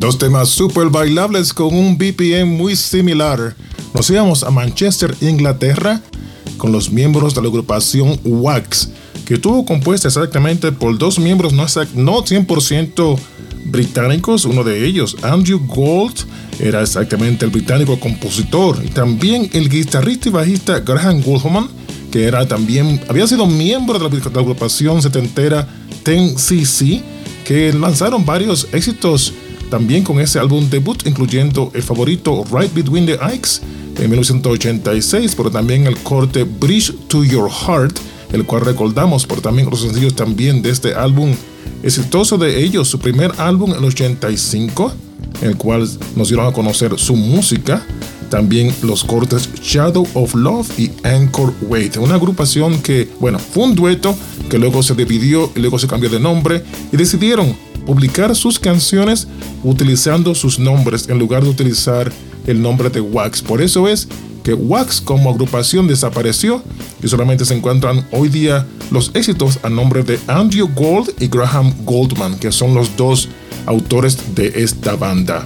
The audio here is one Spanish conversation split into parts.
Dos temas super bailables con un BPM muy similar. Nos íbamos a Manchester, Inglaterra, con los miembros de la agrupación Wax, que estuvo compuesta exactamente por dos miembros no 100% británicos. Uno de ellos, Andrew Gold, era exactamente el británico compositor, y también el guitarrista y bajista Graham Goldman, que había sido miembro de la agrupación setentera 10cc, que lanzaron varios éxitos también con ese álbum debut, incluyendo el favorito Right Between the Ikes en 1986, pero también el corte Bridge to Your Heart, el cual recordamos por también los sencillos también de este álbum exitoso de ellos, su primer álbum en el 85, en el cual nos dieron a conocer su música. También los cortes Shadow of Love y Anchor Weight, una agrupación que, fue un dueto que luego se dividió y luego se cambió de nombre y decidieron publicar sus canciones utilizando sus nombres en lugar de utilizar el nombre de Wax. Por eso es que Wax como agrupación desapareció y solamente se encuentran hoy día los éxitos a nombre de Andrew Gold y Graham Goldman, que son los dos autores de esta banda.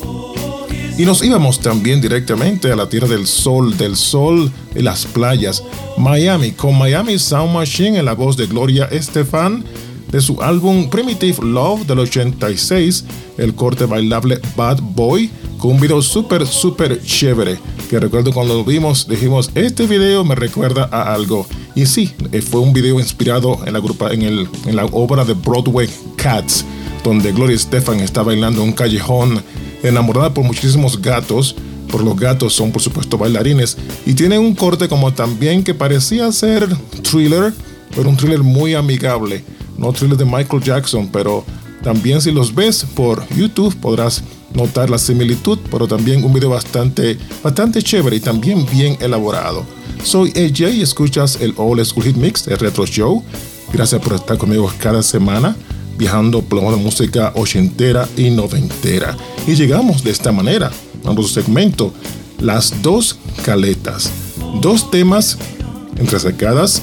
Y nos íbamos también directamente a la tierra del sol y las playas, Miami, con Miami Sound Machine en la voz de Gloria Estefan, de su álbum Primitive Love del 86, el corte bailable Bad Boy, con un video súper chévere, que recuerdo cuando lo vimos, dijimos, este video me recuerda a algo. Y sí, fue un video inspirado en la obra de Broadway Cats, donde Gloria Estefan está bailando en un callejón, enamorada por muchísimos gatos, por los gatos son por supuesto bailarines, y tiene un corte como también que parecía ser thriller, pero un thriller muy amigable, no thriller de Michael Jackson, pero también si los ves por YouTube podrás notar la similitud, pero también un video bastante chévere y también bien elaborado. Soy AJ y escuchas el Old School Hit Mix de Retro Show. Gracias por estar conmigo cada semana, viajando por la música ochentera y noventera. Y llegamos de esta manera a nuestro segmento, Las Dos Caletas. Dos temas entresacadas